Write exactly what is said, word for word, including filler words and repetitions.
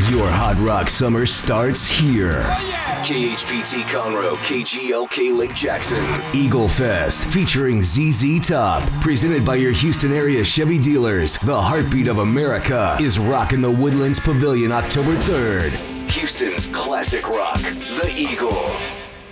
Your hot rock summer starts here. Oh, yeah. K H P T Conroe, K G L K Lake Jackson. Eagle Fest featuring Z Z Top. Presented by your Houston area Chevy dealers. The heartbeat of America is rocking the Woodlands Pavilion October third. Houston's classic rock, The Eagle.